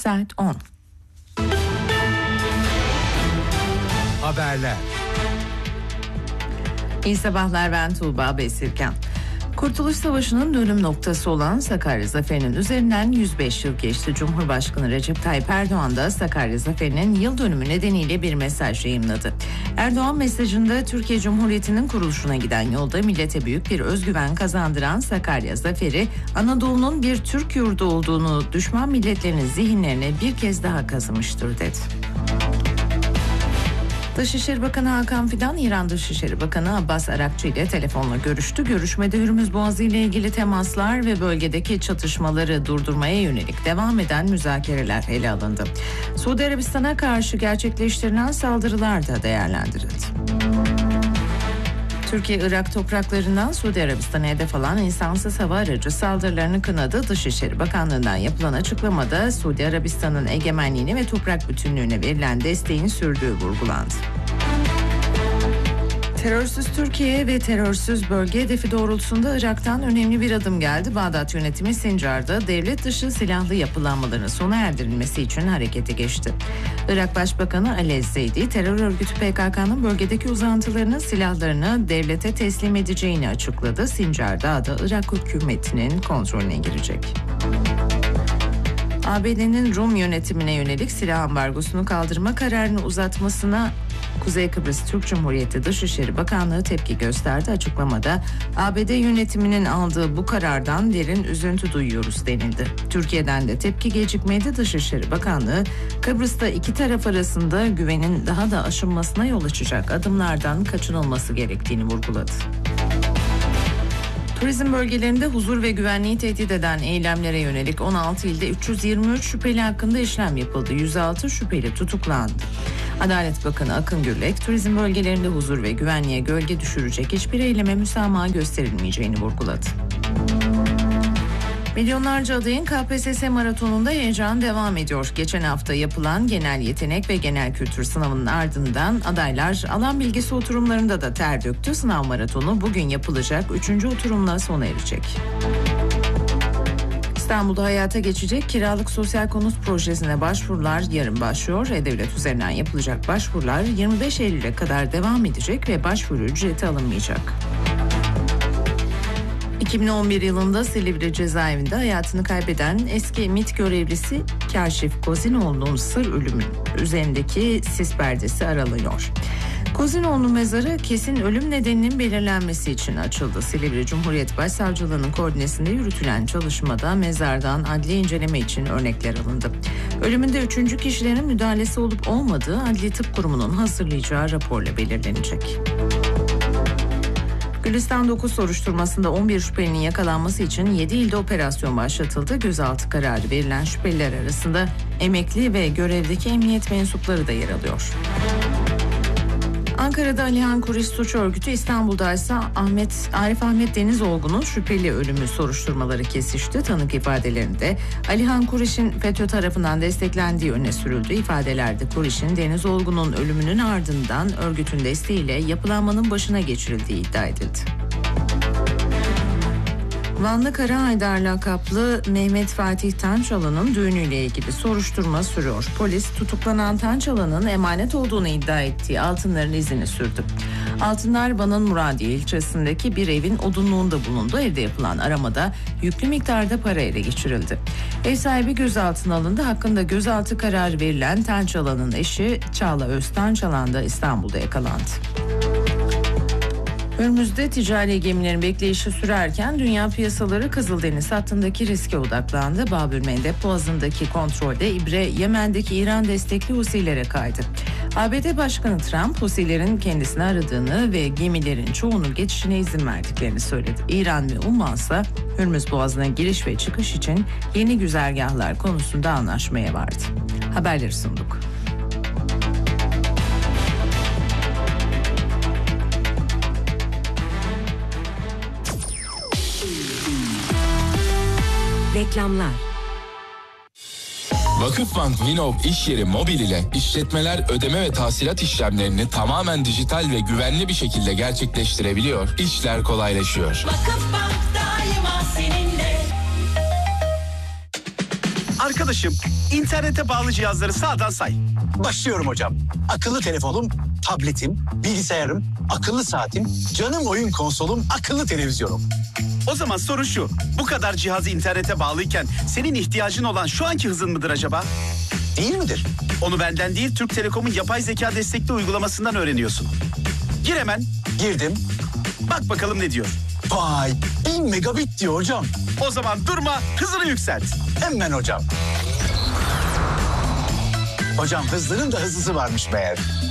Saat 10. Haberler. İyi sabahlar, ben Tuğba Besirken. Kurtuluş Savaşı'nın dönüm noktası olan Sakarya Zaferi'nin üzerinden 105 yıl geçti. Cumhurbaşkanı Recep Tayyip Erdoğan da Sakarya Zaferi'nin yıl dönümü nedeniyle bir mesaj yayımladı. Erdoğan mesajında Türkiye Cumhuriyeti'nin kuruluşuna giden yolda millete büyük bir özgüven kazandıran Sakarya Zaferi, Anadolu'nun bir Türk yurdu olduğunu düşman milletlerinin zihinlerine bir kez daha kazımıştır dedi. Dışişleri Bakanı Hakan Fidan, İran Dışişleri Bakanı Abbas Arakçı ile telefonla görüştü. Görüşmede Hürmüz Boğazı ile ilgili temaslar ve bölgedeki çatışmaları durdurmaya yönelik devam eden müzakereler ele alındı. Suudi Arabistan'a karşı gerçekleştirilen saldırılar da değerlendirildi. Türkiye, Irak topraklarından Suudi Arabistan'a hedef alan insansız hava aracı saldırılarını kınadı. Dışişleri Bakanlığı'ndan yapılan açıklamada Suudi Arabistan'ın egemenliğine ve toprak bütünlüğüne verilen desteğin sürdüğü vurgulandı. Terörsüz Türkiye ve terörsüz bölge hedefi doğrultusunda Irak'tan önemli bir adım geldi. Bağdat yönetimi Sincar'da devlet dışı silahlı yapılanmaların sona erdirilmesi için harekete geçti. Irak Başbakanı Ali Ez-Zeydi, terör örgütü PKK'nın bölgedeki uzantılarının silahlarını devlete teslim edeceğini açıkladı. Sincar Dağı da Irak hükümetinin kontrolüne girecek. ABD'nin Rum yönetimine yönelik silah ambargosunu kaldırma kararını uzatmasına Kuzey Kıbrıs Türk Cumhuriyeti Dışişleri Bakanlığı tepki gösterdi. Açıklamada ABD yönetiminin aldığı bu karardan derin üzüntü duyuyoruz denildi. Türkiye'den de tepki gecikmedi. Dışişleri Bakanlığı Kıbrıs'ta iki taraf arasında güvenin daha da aşınmasına yol açacak adımlardan kaçınılması gerektiğini vurguladı. Turizm bölgelerinde huzur ve güvenliği tehdit eden eylemlere yönelik 16 ilde 323 şüpheli hakkında işlem yapıldı. 106 şüpheli tutuklandı. Adalet Bakanı Akın Gürlek, turizm bölgelerinde huzur ve güvenliğe gölge düşürecek hiçbir eyleme müsamaha gösterilmeyeceğini vurguladı. Milyonlarca adayın KPSS maratonunda heyecan devam ediyor. Geçen hafta yapılan genel yetenek ve genel kültür sınavının ardından adaylar alan bilgisi oturumlarında da ter döktü. Sınav maratonu bugün yapılacak 3. oturumla sona erecek. İstanbul'da hayata geçecek kiralık sosyal konut projesine başvurular yarın başlıyor. E-Devlet üzerinden yapılacak başvurular 25 Eylül'e kadar devam edecek ve başvuru ücreti alınmayacak. 2011 yılında Silivri cezaevinde hayatını kaybeden eski MİT görevlisi Kaşif Kozinoğlu'nun sır ölümü üzerindeki sis perdesi aralıyor. Kozinoğlu mezarı kesin ölüm nedeninin belirlenmesi için açıldı. Silivri Cumhuriyet Başsavcılığı'nın koordinesinde yürütülen çalışmada mezardan adli inceleme için örnekler alındı. Ölümünde 3. kişilerin müdahalesi olup olmadığı Adli Tıp Kurumu'nun hazırlayacağı raporla belirlenecek. Gülistan 9 soruşturmasında 11 şüphelinin yakalanması için 7 ilde operasyon başlatıldı. Gözaltı kararı verilen şüpheliler arasında emekli ve görevdeki emniyet mensupları da yer alıyor. Ankara'da Alihan Kuriş Suç Örgütü, İstanbul'da ise Arif Ahmet Denizoğlu'nun şüpheli ölümü soruşturmaları kesişti. Tanık ifadelerinde Alihan Kuriş'in FETÖ tarafından desteklendiği öne sürüldü. İfadelerde Kuriş'in Denizoğlu'nun ölümünün ardından örgütün desteğiyle yapılanmanın başına geçirildiği iddia edildi. Vanlı Karahaydar lakaplı Mehmet Fatih Tançalı'nın düğünüyle ilgili soruşturma sürüyor. Polis tutuklanan Tançalı'nın emanet olduğunu iddia ettiği altınların izini sürdü. Altınlar Van'ın Muradiye ilçesindeki bir evin odunluğunda bulundu. Evde yapılan aramada yüklü miktarda para ele geçirildi. Ev sahibi gözaltına alındı. Hakkında gözaltı kararı verilen Tançalı'nın eşi Çağla Öztançalan da İstanbul'da yakalandı. Hürmüz'de ticari gemilerin bekleyişi sürerken dünya piyasaları Kızıldeniz hattındaki riske odaklandı. Bab-ül-Mandeb Boğazı'ndaki kontrolde ibre Yemen'deki İran destekli Husilere kaydı. ABD Başkanı Trump, Husilerin kendisini aradığını ve gemilerin çoğunun geçişine izin verdiklerini söyledi. İran ve Umman ise Hürmüz Boğazı'na giriş ve çıkış için yeni güzergahlar konusunda anlaşmaya vardı. Haberleri sunduk. Reklamlar. Vakıfbank Vinov iş yeri mobil ile işletmeler ödeme ve tahsilat işlemlerini tamamen dijital ve güvenli bir şekilde gerçekleştirebiliyor. İşler kolaylaşıyor. Vakıfbank daima seninle. Arkadaşım, internete bağlı cihazları sağdan say. Başlıyorum hocam. Akıllı telefonum, tabletim, bilgisayarım, akıllı saatim, canım oyun konsolum, akıllı televizyonum. O zaman sorun şu. Bu kadar cihazı internete bağlıyken senin ihtiyacın olan şu anki hızın mıdır acaba? Değil midir? Onu benden değil, Türk Telekom'un yapay zeka destekli uygulamasından öğreniyorsun. Gir hemen. Girdim. Bak bakalım ne diyor. Vay, 1000 megabit diyor hocam. O zaman durma, hızını yükselt. Hemen hocam. Hocam hızlının da hızlısı varmış meğer.